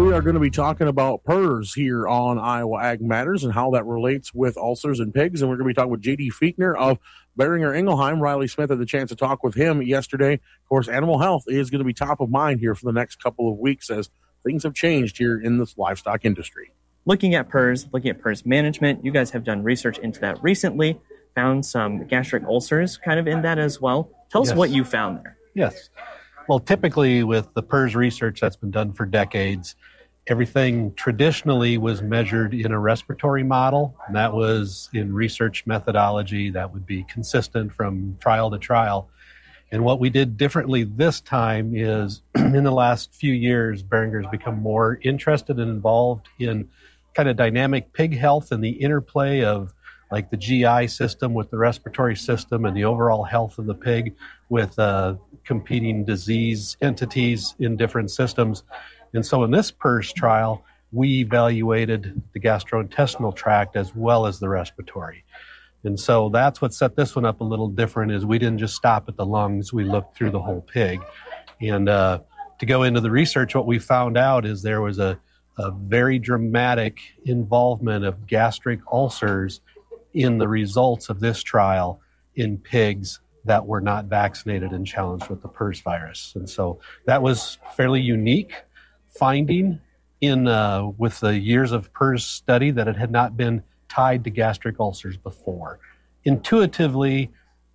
we are going to be talking about PRRS here on Iowa Ag Matters and how that relates with ulcers and pigs. And we're going to be talking with J.D. Fiechner of Boehringer Ingelheim. Riley Smith had the chance to talk with him yesterday. Of course, animal health is going to be top of mind here for the next couple of weeks as things have changed here in this livestock industry. Looking at PRRS management, you guys have done research into that recently, found some gastric ulcers kind of in that as well. Tell us what you found there. Yes. Well, typically with the PRRS research that's been done for decades, everything traditionally was measured in a respiratory model, and that was in research methodology that would be consistent from trial to trial. And what we did differently this time is in the last few years, Boehringer's become more interested and involved in kind of dynamic pig health and the interplay of like the GI system with the respiratory system and the overall health of the pig with competing disease entities in different systems. And so in this PRRS trial, we evaluated the gastrointestinal tract as well as the respiratory. And so that's what set this one up a little different is we didn't just stop at the lungs, we looked through the whole pig. And to go into the research, what we found out is there was a very dramatic involvement of gastric ulcers in the results of this trial in pigs that were not vaccinated and challenged with the PRRS virus. And so that was fairly unique finding in with the years of PRRS study that it had not been tied to gastric ulcers before. Intuitively,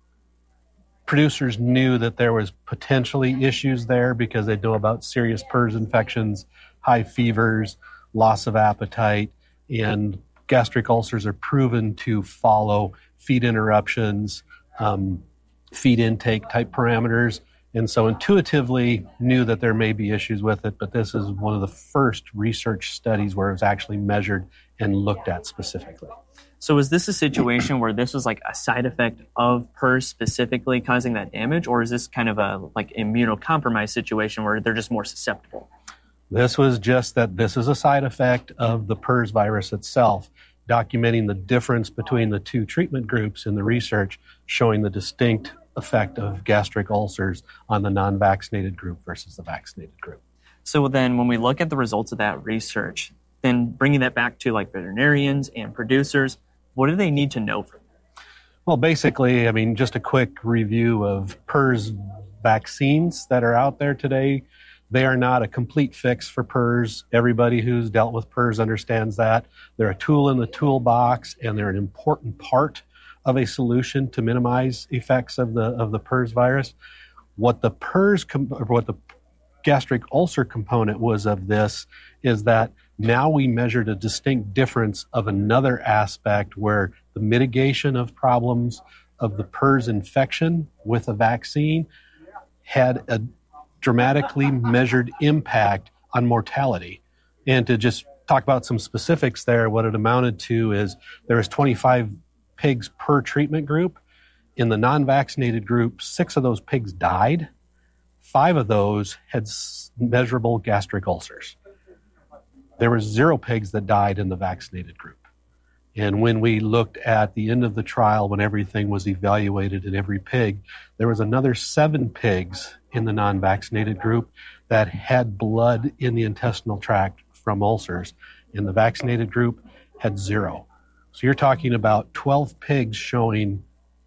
producers knew that there was potentially issues there because they know about serious PRRS infections, high fevers, loss of appetite, and gastric ulcers are proven to follow feed interruptions, feed intake type parameters. And so intuitively knew that there may be issues with it, but this is one of the first research studies where it was actually measured and looked at specifically. So is this a situation where this was like a side effect of PRRS specifically causing that damage, or is this kind of a like immunocompromised situation where they're just more susceptible? This was just that this is a side effect of the PRRS virus itself, documenting the difference between the two treatment groups in the research, showing the distinct effect of gastric ulcers on the non-vaccinated group versus the vaccinated group. So then when we look at the results of that research, then bringing that back to like veterinarians and producers, what do they need to know from that? Well, basically, I mean, just a quick review of PRRS vaccines that are out there today. They are not a complete fix for PRRS. Everybody who's dealt with PRRS understands that. They're a tool in the toolbox, and they're an important part of a solution to minimize effects of the PRRS virus. What the what the gastric ulcer component was of this is that now we measured a distinct difference of another aspect where the mitigation of problems of the PRRS infection with a vaccine had a dramatically measured impact on mortality. And to just talk about some specifics there, what it amounted to is there was 25 pigs per treatment group. In the non-vaccinated group, 6 of those pigs died. 5 of those had measurable gastric ulcers. There were 0 pigs that died in the vaccinated group. And when we looked at the end of the trial, when everything was evaluated in every pig, there was another 7 pigs in the non-vaccinated group that had blood in the intestinal tract from ulcers. And the vaccinated group had 0. So you're talking about 12 pigs showing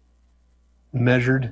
measured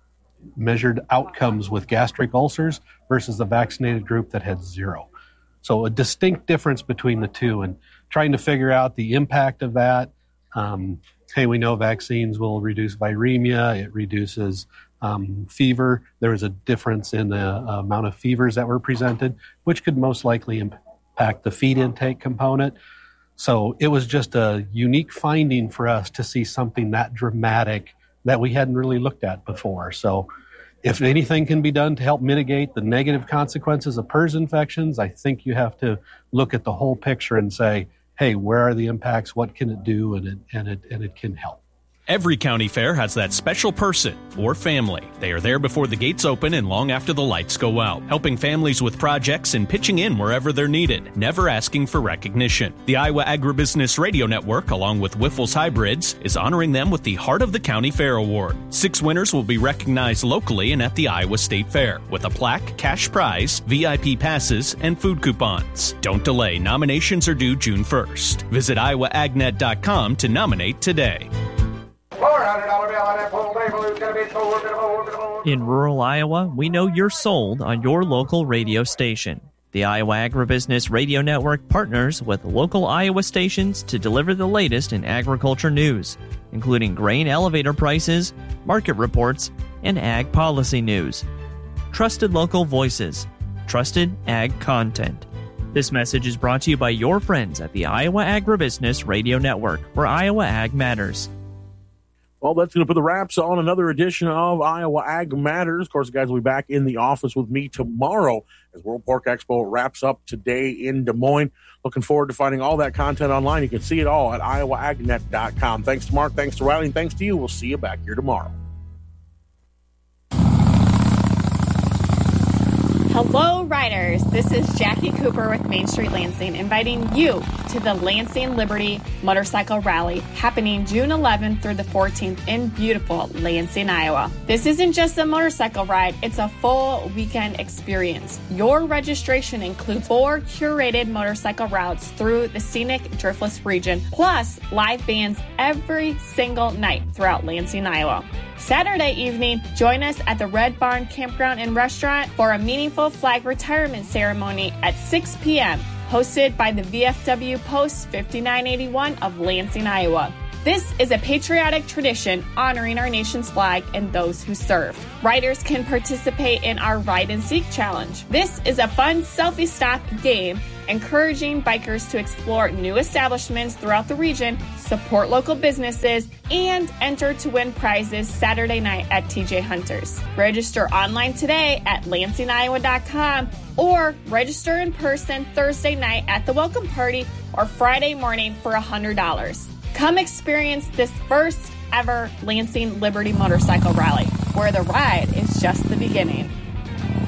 outcomes with gastric ulcers versus the vaccinated group that had 0. So a distinct difference between the two, and trying to figure out the impact of that. Hey, we know vaccines will reduce viremia. It reduces fever. There was a difference in the amount of fevers that were presented, which could most likely impact the feed intake component. So it was just a unique finding for us to see something that dramatic that we hadn't really looked at before. So if anything can be done to help mitigate the negative consequences of PRRS infections, I think you have to look at the whole picture and say, hey, where are the impacts? What can it do? And it can help. Every county fair has that special person or family. They are there before the gates open and long after the lights go out, helping families with projects and pitching in wherever they're needed, never asking for recognition. The Iowa Agribusiness Radio Network, along with Wiffles Hybrids, is honoring them with the Heart of the County Fair Award. 6 winners will be recognized locally and at the Iowa State Fair with a plaque, cash prize, VIP passes, and food coupons. Don't delay. Nominations are due June 1st. Visit iowaagnet.com to nominate today. In rural Iowa, we know you're sold on your local radio station. The Iowa Agribusiness Radio Network partners with local Iowa stations to deliver the latest in agriculture news, including grain elevator prices, market reports, and ag policy news. Trusted local voices. Trusted ag content. This message is brought to you by your friends at the Iowa Agribusiness Radio Network, where Iowa Ag matters. Well, that's going to put the wraps on another edition of Iowa Ag Matters. Of course, guys will be back in the office with me tomorrow as World Pork Expo wraps up today in Des Moines. Looking forward to finding all that content online. You can see it all at iowaagnet.com. Thanks to Mark, thanks to Riley, and thanks to you. We'll see you back here tomorrow. Hello, riders. This is Jackie Cooper with Main Street Lansing, inviting you to the Lansing Liberty Motorcycle Rally happening June 11th through the 14th in beautiful Lansing, Iowa. This isn't just a motorcycle ride, it's a full weekend experience. Your registration includes 4 curated motorcycle routes through the scenic Driftless region, plus live bands every single night throughout Lansing, Iowa. Saturday evening, join us at the Red Barn Campground and Restaurant for a meaningful flag retirement ceremony at 6 p.m., hosted by the VFW Post 5981 of Lansing, Iowa. This is a patriotic tradition honoring our nation's flag and those who served. Riders can participate in our Ride and Seek Challenge. This is a fun selfie stop game encouraging bikers to explore new establishments throughout the region, support local businesses, and enter to win prizes Saturday night at TJ Hunters. Register online today at lansingiowa.com or register in person Thursday night at the welcome party or Friday morning for $100. Come experience this first ever Lansing Liberty Motorcycle Rally, where the ride is just the beginning.